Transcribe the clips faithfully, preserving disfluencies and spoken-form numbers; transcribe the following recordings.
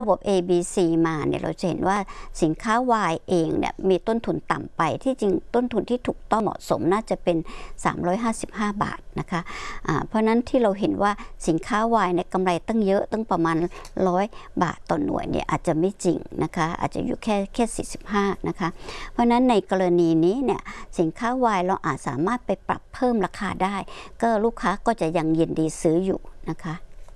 ระบบ เอ บี ซี มาเนี่ยเราจะเห็นว่าสินค้า Y เองเนี่ยมีต้นทุนต่ำไปที่จริงต้นทุนที่ถูกต้องเหมาะสมน่าจะเป็นสามร้อยห้าสิบห้าบาทนะคะะเพราะนั้นที่เราเห็นว่าสินค้า Y เนี่ยกำไรตั้งเยอะตั้งประมาณร้อยบาทต่อหน่วยเนี่ยอาจจะไม่จริงนะคะอาจจะอยู่แค่แค่สี่สิบห้านะคะเพราะนั้นในกรณีนี้เนี่ยสินค้า Y เราอาจสามารถไปปรับเพิ่มราคาได้ก็ลูกค้าก็จะยังยินดีซื้ออยู่นะคะ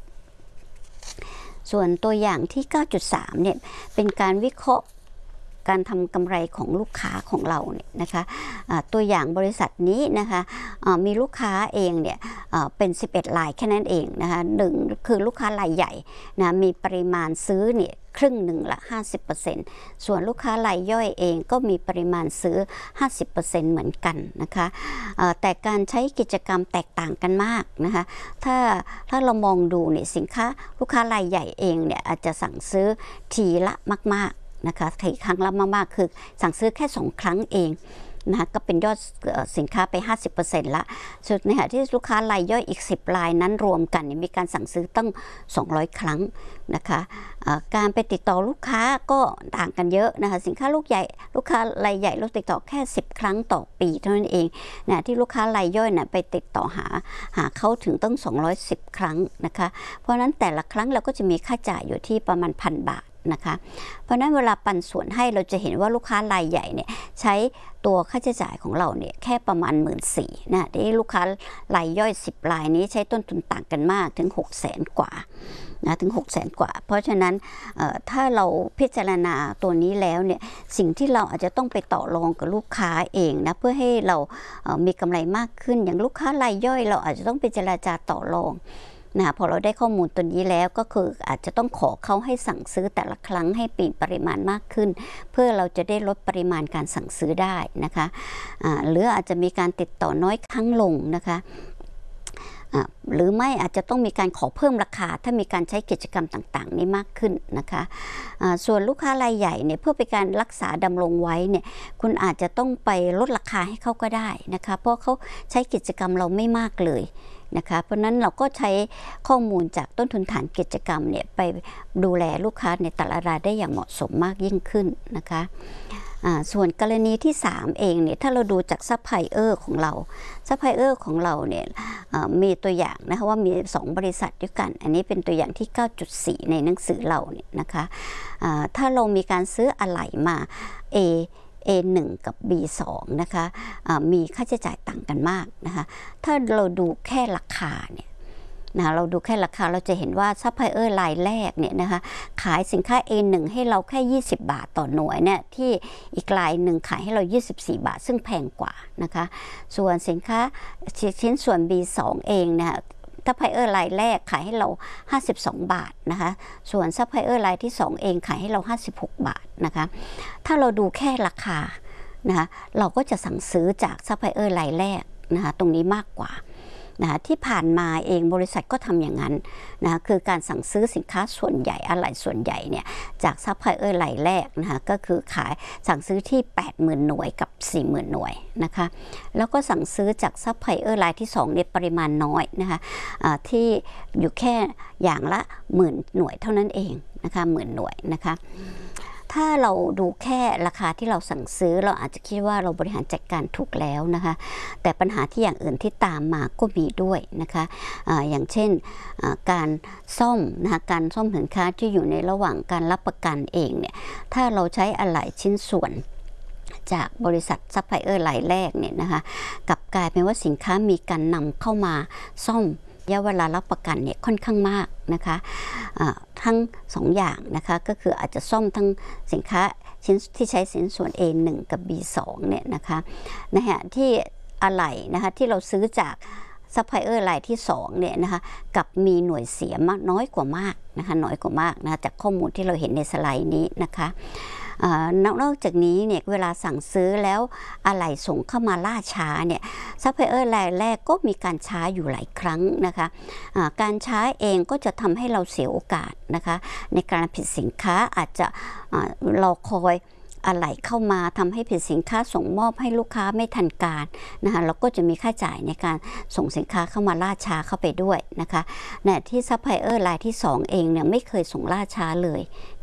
ส่วนตัวอย่างที่ เก้าจุดสาม เนี่ยเป็นการวิเคราะห์การทำกำไรของลูกค้าของเราเนี่ยนะคะะตัวอย่างบริษัทนี้นะคะะมีลูกค้าเองเนี่ยเป็นสิบเอ็ดรายแค่นั้นเองนะคะหนึ่งคือลูกค้ารายใหญ่นะมีปริมาณซื้อเนี่ยครึ่งหนึ่งละ ห้าสิบเปอร์เซ็นต์ ส่วนลูกค้ารายย่อยเองก็มีปริมาณซื้อ ห้าสิบเปอร์เซ็นต์ เหมือนกันนะคะแต่การใช้กิจกรรมแตกต่างกันมากนะคะถ้าถ้าเรามองดูเนี่ยสินค้าลูกค้ารายใหญ่เองเนี่ยอาจจะสั่งซื้อทีละมากๆนะคะทีครั้งละมากๆคือสั่งซื้อแค่สองครั้งเองนะก็เป็นยอดสินค้าไป ห้าสิบเปอร์เซ็นต์ ละส่วนในขณะที่ลูกค้ารายย่อยอีกสิบรายนั้นรวมกันมีการสั่งซื้อตั้งสองร้อยครั้งนะคะการไปติดต่อลูกค้าก็ต่างกันเยอะนะคะสินค้าลูกใหญ่ลูกค้ารายใหญ่เราติดต่อแค่สิบครั้งต่อปีเท่านั้นเองนะที่ลูกค้ารายย่อยนะไปติดต่อหาหาเข้าถึงตั้งสองร้อยสิบครั้งนะคะเพราะฉะนั้นแต่ละครั้งเราก็จะมีค่าจ่ายอยู่ที่ประมาณพันบาทนะคะเพราะนั้นเวลาปันส่วนให้เราจะเห็นว่าลูกค้ารายใหญ่เนี่ยใช้ตัวค่าใช้จ่ายของเราเนี่ยแค่ประมาณ หนึ่งหมื่นสี่พัน นะที่ลูกค้ารายย่อยสิบรายนี้ใช้ต้นทุนต่างกันมากถึง หกแสน กว่านะถึง หกแสน กว่าเพราะฉะนั้นถ้าเราพิจารณาตัวนี้แล้วเนี่ยสิ่งที่เราอาจจะต้องไปต่อรองกับลูกค้าเองนะเพื่อให้เรามีกำไรมากขึ้นอย่างลูกค้ารายย่อยเราอาจจะต้องไปเจรจาต่อรองนะพอเราได้ข้อมูลตัวนี้แล้วก็คืออาจจะต้องขอเขาให้สั่งซื้อแต่ละครั้งให้ปีปริมาณมากขึ้นเพื่อเราจะได้ลดปริมาณการสั่งซื้อได้นะคะะหรืออาจจะมีการติดต่อน้อยครั้งลงนะคะหรือไม่อาจจะต้องมีการขอเพิ่มราคาถ้ามีการใช้กิจกรรมต่างๆนี้มากขึ้นนะคะะส่วนลูกค้ารายใหญ่เนี่ยเพื่อเป็นการรักษาดำรงไว้เนี่ยคุณอาจจะต้องไปลดราคาให้เขาก็ได้นะคะเพราะเขาใช้กิจกรรมเราไม่มากเลยนะคะเพราะนั้นเราก็ใช้ข้อมูลจากต้นทุนฐานกิจกรรมเนี่ยไปดูแลลูกค้าในแต่ละรายได้อย่างเหมาะสมมากยิ่งขึ้นนะคะส่วนกรณีที่สามเองเนี่ยถ้าเราดูจากซัพพลายเออร์ของเราซัพพลายเออร์ของเราเนี่ยมีตัวอย่างนะคะว่ามีสองบริษัทด้วยกันอันนี้เป็นตัวอย่างที่ เก้าจุดสี่ ในหนังสือเราเนี่ยนะคะถ้าเรามีการซื้ออะไหล่มา Aเอ หนึ่ง กับ บี สอง นะคะมีค่าใช้จ่ายต่างกันมากนะคะถ้าเราดูแค่ราคาเนี่ยนะเราดูแค่ราคาเราจะเห็นว่าซัพพลายเออร์รายแรกเนี่ยนะคะขายสินค้า เอ หนึ่ง ให้เราแค่ยี่สิบบาทต่อหน่วยเนี่ยที่อีกรายหนึ่งขายให้เรายี่สิบสี่บาทซึ่งแพงกว่านะคะส่วนสินค้าชิ้นส่วน บี สอง เองนะซัพพลายเออร์รายแรกขายให้เราห้าสิบสองบาทนะคะส่วนซัพพลายเออร์รายที่สองเองขายให้เราห้าสิบหกบาทนะคะถ้าเราดูแค่ราคานะคะเราก็จะสั่งซื้อจากซัพพลายเออร์รายแรกนะคะตรงนี้มากกว่านะคะที่ผ่านมาเองบริษัทก็ทำอย่างนั้นนะคะคือการสั่งซื้อสินค้าส่วนใหญ่อะไหล่ส่วนใหญ่เนี่ยจากซัพพลายเออร์รายแรกนะคะก็คือขายสั่งซื้อที่ แปดหมื่น หน่วยกับ สี่หมื่น หน่วยนะคะแล้วก็สั่งซื้อจากซัพพลายเออร์รายที่สองเนี่ยปริมาณน้อยนะคะะที่อยู่แค่อย่างละหมื่นหน่วยเท่านั้นเองนะคะหมื่นหน่วยนะคะถ้าเราดูแค่ราคาที่เราสั่งซื้อเราอาจจะคิดว่าเราบริหารจัดการถูกแล้วนะคะแต่ปัญหาที่อย่างอื่นที่ตามมาก็มีด้วยนะคะ อ, อย่างเช่นการซ่อมนะคะการซ่อมสินค้าที่อยู่ในระหว่างการรับประกันเองเนี่ยถ้าเราใช้อะไหล่ชิ้นส่วนจากบริษัทซัพพลายเออร์รายแรกเนี่ยนะคะกลับกลายเป็นว่าสินค้ามีการนำเข้ามาซ่อมระยะเวลารับประกันเนี่ยค่อนข้างมากนะคะทั้งสองอย่างนะคะก็คืออาจจะซ่อมทั้งสินค้าชิ้นที่ใช้สินส่วน เอ หนึ่ง กับ บี สอง เนี่ยนะคะนะฮะที่อะไหล่นะคะที่เราซื้อจากซัพพลายเออร์รายที่สองเนี่ยนะคะกับมีหน่วยเสียมากน้อยกว่ามากนะคะน้อยกว่ามากนะจากข้อมูลที่เราเห็นในสไลด์นี้นะคะนอกจากนี้เนี่ยเวลาสั่งซื้อแล้วอะไหล่ส่งเข้ามาล่าช้าเนี่ยซัพพลายเออร์รายแรกก็มีการช้าอยู่หลายครั้งนะคะการช้าเองก็จะทำให้เราเสียโอกาสนะคะในการผลิตสินค้าอาจจะรอคอยอะไหล่เข้ามาทำให้ผลิตสินค้าส่งมอบให้ลูกค้าไม่ทันการนะคะแล้วก็จะมีค่าจ่ายในการส่งสินค้าเข้ามาล่าช้าเข้าไปด้วยนะคะในที่ซัพพลายเออร์รายที่สองเองเนี่ยไม่เคยส่งล่าช้าเลย